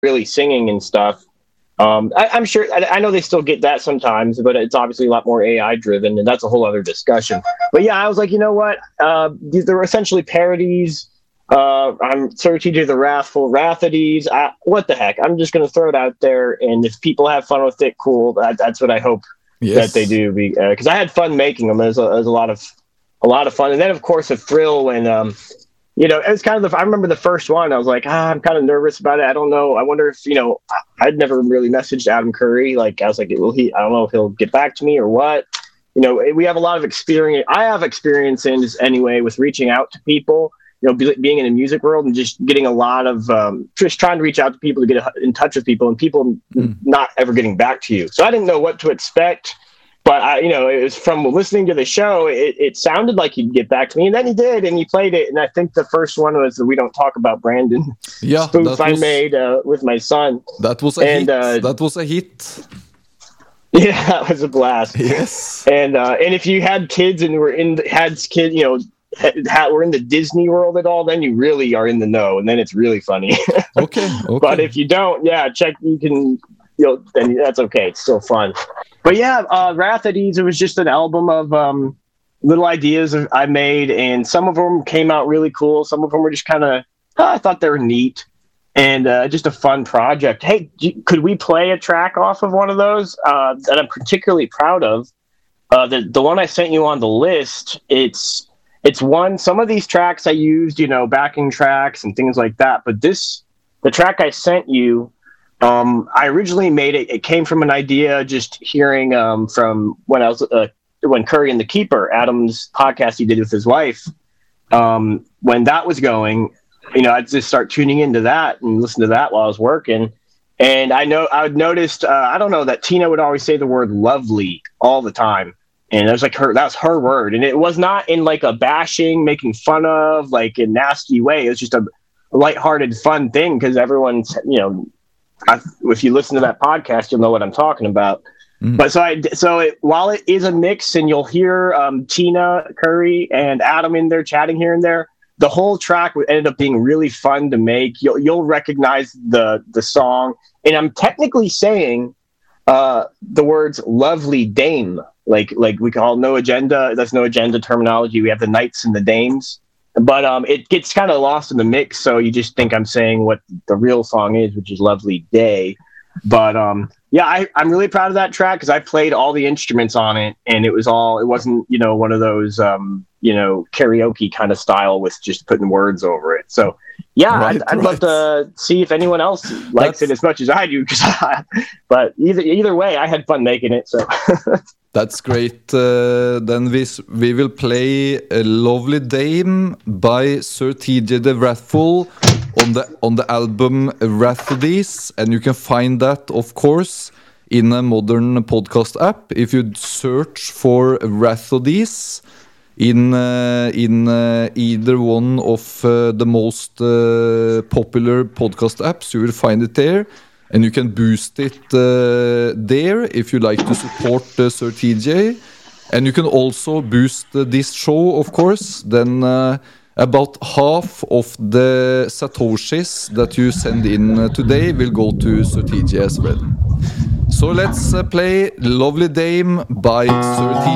really singing and stuff. I'm sure, I know they still get that sometimes, but it's obviously a lot more AI driven, and that's a whole other discussion. But yeah, I was like, you know what? They're essentially parodies. I'm Sir TJ the Wrathful, Rathides. What the heck? I'm just going to throw it out there, and if people have fun with it, cool. That's what I hope that they do. Because I had fun making them. It was a lot of fun, and then of course a thrill when. It was kind of I remember the first one. I was like, I'm kind of nervous about it. I don't know. I wonder if, I'd never really messaged Adam Curry. Like, I was like, I don't know if he'll get back to me or what. We have a lot of experience. I have experience in this anyway with reaching out to people, being in the music world and just getting a lot of, just trying to reach out to people to get in touch with people and people not ever getting back to you. So I didn't know what to expect. But it was from listening to the show. It sounded like he'd get back to me, and then he did, and he played it. And I think the first one was the "We Don't Talk About Brandon" spoof I made with my son. That was a hit. That was a hit. Yeah, that was a blast. Yes. And if you had kids and were in the Disney world at all, then you really are in the know, and then it's really funny. Okay. But if you don't, check. You can. Then that's okay. It's still fun. But yeah, Rathides, it was just an album of little ideas I made, and some of them came out really cool. Some of them were just kind of, I thought they were neat, and just a fun project. Hey, could we play a track off of one of those that I'm particularly proud of? The one I sent you on the list, it's one, some of these tracks I used, backing tracks and things like that, but the track I sent you, I originally made it. It came from an idea just hearing from when I was when Curry and the Keeper, Adam's podcast he did with his wife. When that was going, I'd just start tuning into that and listen to that while I was working. And I would noticed, I don't know, that Tina would always say the word "lovely" all the time, and it was like that's her word, and it was not in like a bashing, making fun of, like a nasty way. It was just a lighthearted, fun thing because everyone's if you listen to that podcast, you'll know what I'm talking about. But while it is a mix, and you'll hear Tina Curry and Adam in there chatting here and there, the whole track ended up being really fun to make. You'll recognize the song, and I'm technically saying the words "lovely dame," like we call No Agenda. That's No Agenda terminology. We have the knights and the dames. But it gets kind of lost in the mix, so you just think I'm saying what the real song is, which is "Lovely Day." But I'm really proud of that track because I played all the instruments on it, and it wasn't one of those karaoke kind of style with just putting words over it. So I'd love to see if anyone else likes it as much as I do. But either way, I had fun making it. So. That's great. Then we will play a "Lovely Dame" by Sir TJ the Wrathful on the album Rathides, and you can find that, of course, in a modern podcast app. If you search for Rathides in either one of the most popular podcast apps, you will find it there. And you can boost it there if you like to support Sir TJ. And you can also boost this show, of course. Then about half of the Satoshis that you send in today will go to Sir TJ as well. So let's play "Lovely Dame" by Sir TJ.